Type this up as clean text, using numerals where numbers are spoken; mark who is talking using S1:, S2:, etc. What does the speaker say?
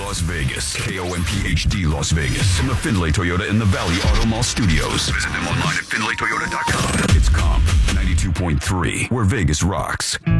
S1: Las Vegas. KOMPHD Las Vegas. From the Findlay Toyota in the Valley Auto Mall Studios. Visit them online at findlaytoyota.com. It's Comp 92.3, where Vegas rocks.